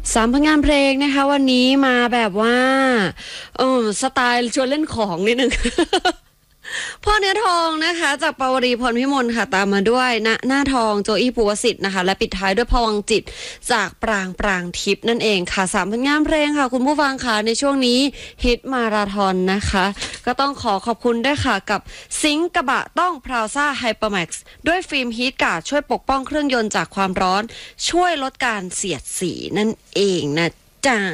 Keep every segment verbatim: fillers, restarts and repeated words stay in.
สามผลงานเพลงนะคะวันนี้มาแบบว่าเออสไตล์ชวนเล่นของนิดนึง พ่อเนื้อทองนะคะจากปวรีพรพิมลค่ะตามมาด้วยณหน้าทองโจอี้ภูวสิทธิ์นะคะและปิดท้ายด้วยพวังจิตจากปรางปรางทิพย์นั่นเองค่ะสามผลงานเพลงค่ะคุณผู้ฟังค่ะในช่วงนี้ฮิตมาราธอนนะคะก็ต้องขอขอบคุณด้วยค่ะกับซิงค์กระบะต้องพราวซ่าไฮเปอร์แม็กซ์ด้วยฟิล์มฮีทการ์ดช่วยปกป้องเครื่องยนต์จากความร้อนช่วยลดการเสียดสีนั่นเองนะจ๊ะ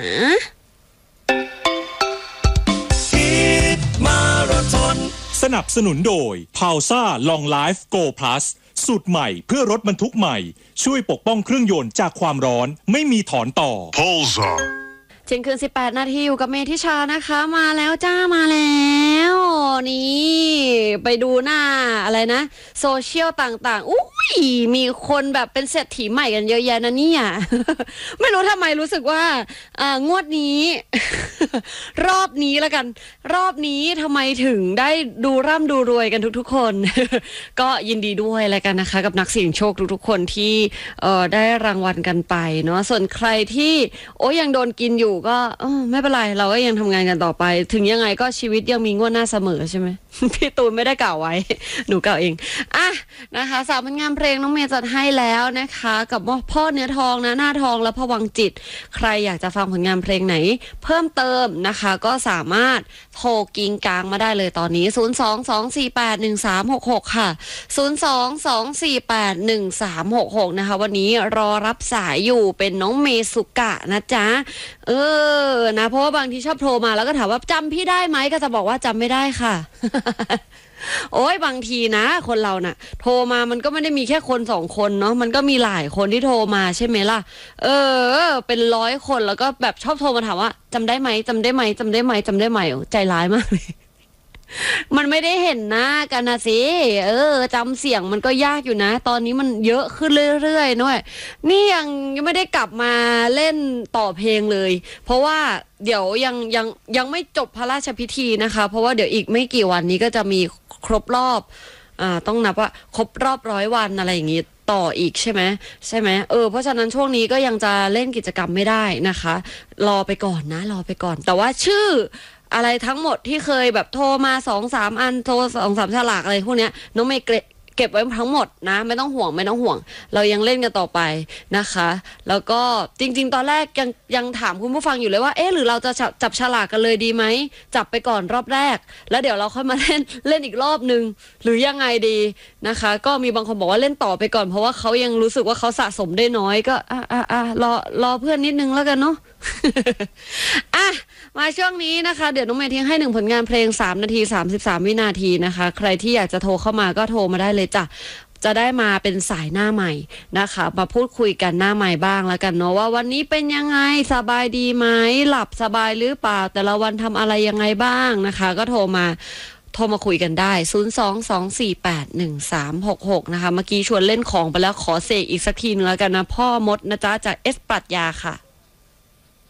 สนับสนุนโดย พาวซ่า Long Life Go Plus สูตรใหม่เพื่อรถบรรทุกใหม่ช่วยปกป้องเครื่องยนต์จากความร้อนไม่มีถอนต่อ Pulsar เที่ยงคืนสิบแปดนาทีอยู่กับเมธิชานะคะมาแล้วจ้ามาแล้วนี่ไปดูหน้าอะไรนะโซเชียลต่างๆอุ้ยมีคนแบบเป็นเศรษฐีใหม่กันเยอะแยะนะเนี่ย ไม่รู้ทำไมรู้สึกว่าอ่างวดนี้ รอบนี้แล้วกันรอบนี้ทำไมถึงได้ดูร่ำดูรวยกันทุกๆคน ก็ยินดีด้วยแล้วกันนะคะกับนักเสี่ยงโชคทุกๆคนที่เอ่อได้รางวัลกันไปเนาะส่วนใครที่โอ้ยังโดนกินอยู่ก็ไม่เป็นไรเราก็ยังทำงานกันต่อไปถึงยังไงก็ชีวิตยังมีงวดหน้าเสมอใช่ไหม พี่ตูนไม่ได้กล่าวไว้ หนูกล่าวเองอ่ะนะคะสามผลงานเพลงน้องเมย์จัดให้แล้วนะคะกับพ่อเนื้อทองนะหน้าทองและพวังจิตใครอยากจะฟังผลงานเพลงไหนเพิ่มเติมนะคะก็สามารถโทรกิ้งกลางมาได้เลยตอนนี้ศูนย์ สอง สอง สี่ แปด หนึ่ง สาม หก หกค่ะศูนย์ สอง สอง สี่ แปด หนึ่ง สาม หก หกนะคะวันนี้รอรับสายอยู่เป็นน้องเมสุกะนะจ๊ะเออนะเพราะว่าบางทีชอบโทรมาแล้วก็ถามว่าจำพี่ได้ไหมก็จะบอกว่าจำไม่ได้ค่ะ โอ้ยบางทีนะคนเราน่ะโทรมามันก็ไม่ได้มีแค่คนสองคนเนาะมันก็มีหลายคนที่โทรมาใช่ไหมล่ะเออเป็นร้อยคนแล้วก็แบบชอบโทรมาถามว่าจำได้ไหมจำได้ไหมจำได้ไหมจำได้ไหมใจร้ายมากเลย มันไม่ได้เห็นหน้ากันนะสิเออจำเสียงมันก็ยากอยู่นะตอนนี้มันเยอะขึ้นเรื่อยๆด้วยนี่ยังยังไม่ได้กลับมาเล่นต่อเพลงเลยเพราะว่าเดี๋ยวยังยังยังไม่จบพระราชพิธีนะคะเพราะว่าเดี๋ยวอีกไม่กี่วันนี้ก็จะมีครบรอบอ่าต้องนับว่าครบรอบร้อยวันอะไรอย่างงี้ต่ออีกใช่ไหมใช่ไหมเออเพราะฉะนั้นช่วงนี้ก็ยังจะเล่นกิจกรรมไม่ได้นะคะรอไปก่อนนะรอไปก่อนแต่ว่าชื่ออะไรทั้งหมดที่เคยแบบโทรมาสองสามอันโทรสองสามฉลากอะไรพวกเนี้ยน้องเมย์เก็บไว้ทั้งหมดนะไม่ต้องห่วงไม่ต้องห่วงเรายังเล่นกันต่อไปนะคะแล้วก็จริงๆตอนแรกยังยังถามคุณผู้ฟังอยู่เลยว่าเอ๊ะหรือเราจะจับจับฉลากกันเลยดีไหมจับไปก่อนรอบแรกแล้วเดี๋ยวเราค่อยมาเล่นเล่นอีกรอบนึงหรือยังไงดีนะคะก็มีบางคนบอกว่าเล่นต่อไปก่อนเพราะว่าเขายังรู้สึกว่าเขาสะสมได้น้อยก็อ่ะอ่ะอ่ะรอรอเพื่อนนิดนึงแล้วกันเนาะ อ่ะมาช่วงนี้นะคะเดี๋ยวน้องเมย์ทิ้งให้หนึ่งผลงานเพลงสามนาทีสามสิบสามวินาทีนะคะใครที่อยากจะโทรเข้ามาก็โทรมาได้เลยจ้ะจะได้มาเป็นสายหน้าใหม่นะคะมาพูดคุยกันหน้าใหม่บ้างแล้วกันเนาะว่าวันนี้เป็นยังไงสบายดีไหมหลับสบายหรือเปล่าแต่ละวันทำอะไรยังไงบ้างนะคะก็โทรมาโทรมาคุยกันได้ศูนย์ สอง สอง สี่ แปด หนึ่ง สาม หก หกนะคะเมื่อกี้ชวนเล่นของไปแล้วขอเสกอีกสักทีนึงแล้วกันนะพ่อมดนะจ๊ะจากเอสปรัชญาค่ะ